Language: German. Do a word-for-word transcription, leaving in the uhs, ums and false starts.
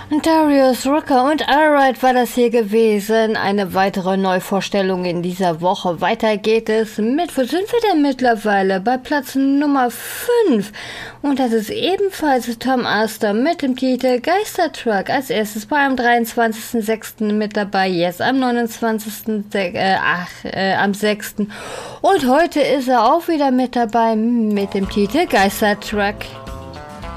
Darius Rucker und Alright war das hier gewesen. Eine weitere Neuvorstellung in dieser Woche. Weiter geht es mit, wo sind wir denn mittlerweile? Bei Platz Nummer fünf. Und das ist ebenfalls Tom Astor mit dem Titel Geistertruck. Als erstes war am dreiundzwanzigsten sechsten mit dabei, jetzt am neunundzwanzigsten Äh, ach, äh, am sechsten Und heute ist er auch wieder mit dabei mit dem Titel Geistertruck.